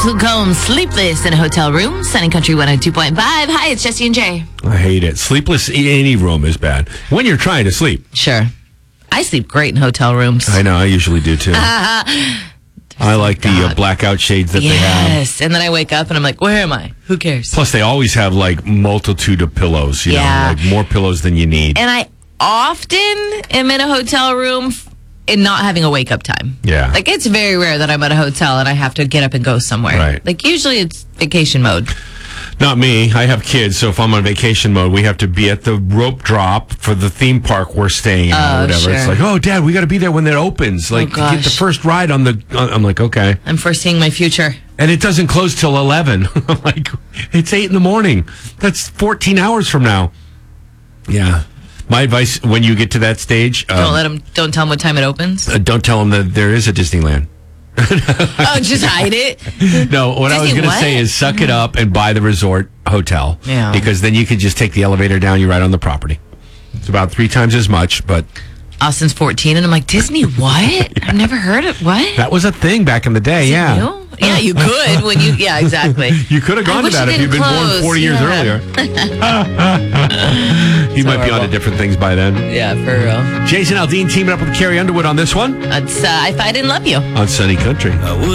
Combs, Sleepless in a Hotel Room, Sunny Country 102.5. Hi, it's Jesse and Jay. I hate it. Sleepless in any room is bad. When you're trying to sleep. Sure. I sleep great in hotel rooms. I know, I usually do too. I like the blackout shades that they have. Yes, and then I wake up and I'm like, where am I? Who cares? Plus, they always have like multitude of pillows, you know, like more pillows than you need. And I often am in a hotel room and not having a wake up time. Yeah. Like, it's very rare that I'm at a hotel and I have to get up and go somewhere. Right. Like, usually it's vacation mode. Not me. I have kids, so if I'm on vacation mode, we have to be at the rope drop for the theme park we're staying in or whatever. Sure. It's like, oh, Dad, we got to be there when it opens. Like, to get the first ride on the... I'm like, okay. I'm foreseeing my future. And it doesn't close till 11. I'm like, it's 8 in the morning. That's 14 hours from now. Yeah. My advice, when you get to that stage... Don't tell them what time it opens? Don't tell them that there is a Disneyland. Oh, just hide it? No, what I was going to say is suck it up and buy the resort hotel. Yeah. Because then you can just take the elevator down, you're right on the property. It's about 3 times as much, but... Austin's 14, and I'm like, Disney what? I've never heard of what? That was a thing back in the day, New? Yeah, you could when you... Yeah, exactly. You could have gone to that if you'd been born 40 years earlier. You might be on to different things by then. Yeah, for real. Jason Aldean teaming up with Carrie Underwood on this one. It's If I Didn't Love You. On Sunny Country.